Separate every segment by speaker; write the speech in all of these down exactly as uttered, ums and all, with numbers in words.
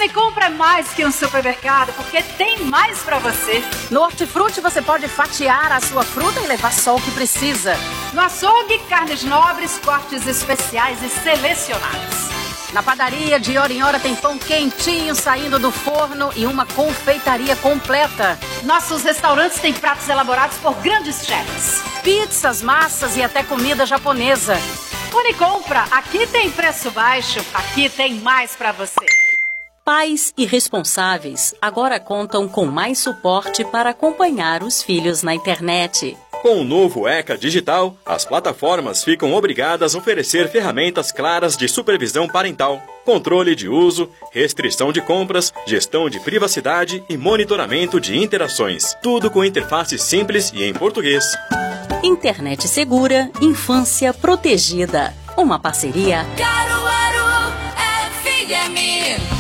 Speaker 1: Unicompra é mais que um supermercado, porque tem mais pra você.
Speaker 2: No Hortifruti você pode fatiar a sua fruta e levar só o que precisa.
Speaker 1: No açougue, carnes nobres, cortes especiais e selecionados.
Speaker 2: Na padaria, de hora em hora tem pão quentinho saindo do forno e uma confeitaria completa.
Speaker 1: Nossos restaurantes têm pratos elaborados por grandes chefs.
Speaker 2: Pizzas, massas e até comida japonesa.
Speaker 1: Unicompra, aqui tem preço baixo, aqui tem mais pra você.
Speaker 3: Pais e responsáveis agora contam com mais suporte para acompanhar os filhos na internet.
Speaker 4: Com o novo ECA Digital, as plataformas ficam obrigadas a oferecer ferramentas claras de supervisão parental, controle de uso, restrição de compras, gestão de privacidade e monitoramento de interações. Tudo com interface simples e em português.
Speaker 3: Internet segura, infância protegida. Uma parceria
Speaker 5: Caruaru F M.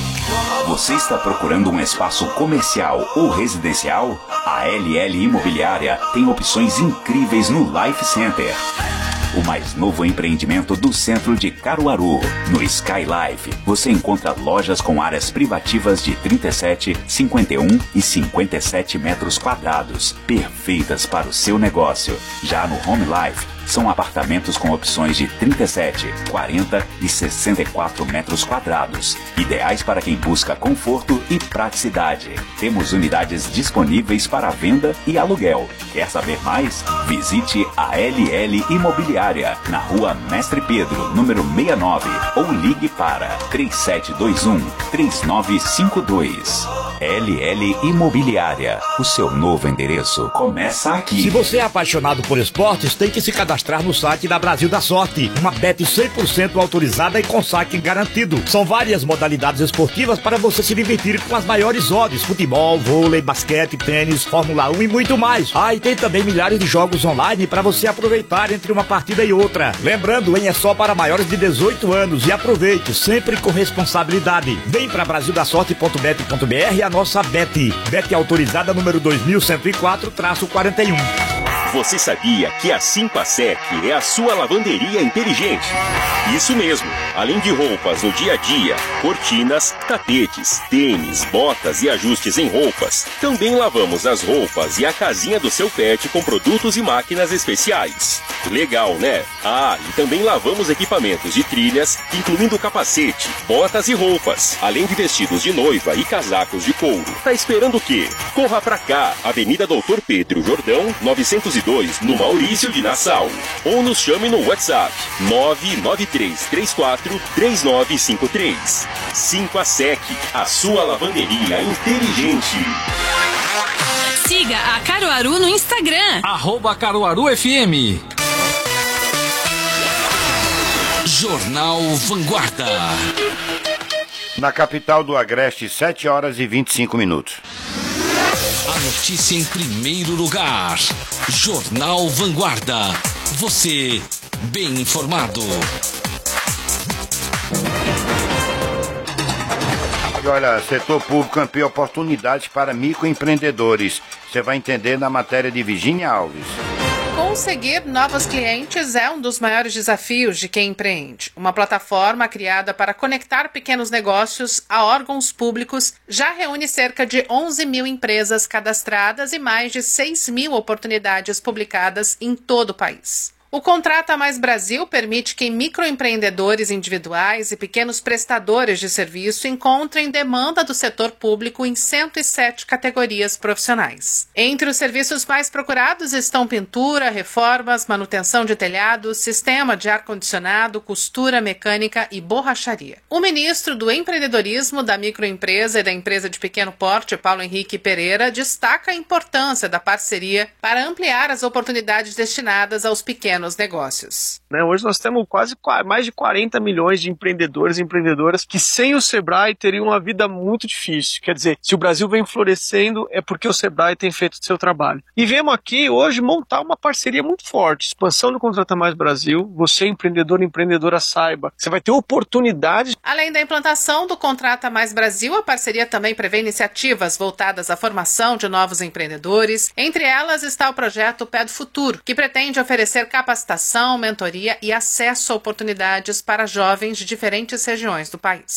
Speaker 6: Você está procurando um espaço comercial ou residencial? A L L Imobiliária tem opções incríveis no Life Center, o mais novo empreendimento do centro de Caruaru. No Sky Life, você encontra lojas com áreas privativas de trinta e sete, cinquenta e um e cinquenta e sete metros quadrados, perfeitas para o seu negócio. Já no Home Life, são apartamentos com opções de trinta e sete, quarenta e sessenta e quatro metros quadrados, ideais para quem busca conforto e praticidade. Temos unidades disponíveis para venda e aluguel. Quer saber mais? Visite a L L Imobiliária, na rua Mestre Pedro, número sessenta e nove, ou ligue para três sete dois um, três nove cinco dois. L L Imobiliária, o seu novo endereço começa aqui.
Speaker 7: Se você é apaixonado por esportes, tem que se cadastrar no site da Brasil da Sorte, uma bet cem por cento autorizada e com saque garantido. São várias modalidades esportivas para você se divertir com as maiores odds: futebol, vôlei, basquete, tênis, Fórmula um e muito mais. Ah, e tem também milhares de jogos online para você aproveitar entre uma partida e outra. Lembrando, hein, é só para maiores de dezoito anos e aproveite, sempre com responsabilidade. Vem para brasil da sorte ponto bet ponto br, a nossa bet. Bet autorizada número dois mil cento e quatro traço quarenta e um.
Speaker 8: Você sabia que a Simpasec é a sua lavanderia inteligente? Isso mesmo. Além de roupas no dia a dia, cortinas, tapetes, tênis, botas e ajustes em roupas, também lavamos as roupas e a casinha do seu pet com produtos e máquinas especiais. Legal, né? Ah, e também lavamos equipamentos de trilhas, incluindo capacete, botas e roupas, além de vestidos de noiva e casacos de couro. Tá esperando o quê? Corra pra cá, Avenida Doutor Pedro Jordão, novecentos e dois, no Maurício de Nassau. Ou nos chame no WhatsApp nove nove três três quatro três nove cinco três. Simpasec, a sua lavanderia inteligente.
Speaker 5: Siga a Caruaru no Instagram.
Speaker 9: Arroba Caruaru F M. Jornal Vanguarda.
Speaker 10: Na capital do Agreste, sete horas e vinte e cinco minutos.
Speaker 9: A notícia em primeiro lugar. Jornal Vanguarda. Você bem informado.
Speaker 10: E olha, setor público amplia oportunidades para microempreendedores. Você vai entender na matéria de Virgínia Alves.
Speaker 11: Conseguir novos clientes é um dos maiores desafios de quem empreende. Uma plataforma criada para conectar pequenos negócios a órgãos públicos já reúne cerca de onze mil empresas cadastradas e mais de seis mil oportunidades publicadas em todo o país. O Contrata Mais Brasil permite que microempreendedores individuais e pequenos prestadores de serviço encontrem demanda do setor público em cento e sete categorias profissionais. Entre os serviços mais procurados estão pintura, reformas, manutenção de telhados, sistema de ar-condicionado, costura mecânica e borracharia. O ministro do Empreendedorismo, da Microempresa e da Empresa de Pequeno Porte, Paulo Henrique Pereira, destaca a importância da parceria para ampliar as oportunidades destinadas aos pequenos negócios.
Speaker 12: Né, hoje nós temos quase mais de quarenta milhões de empreendedores e empreendedoras que sem o Sebrae teriam uma vida muito difícil. Quer dizer, se o Brasil vem florescendo é porque o Sebrae tem feito o seu trabalho. E viemos aqui hoje montar uma parceria muito forte. Expansão do Contrata Mais Brasil. Você, empreendedor e empreendedora, saiba. Você vai ter oportunidades.
Speaker 11: Além da implantação do Contrata Mais Brasil, a parceria também prevê iniciativas voltadas à formação de novos empreendedores. Entre elas está o projeto Pé do Futuro, que pretende oferecer capacitação capacitação, mentoria e acesso a oportunidades para jovens de diferentes regiões do país.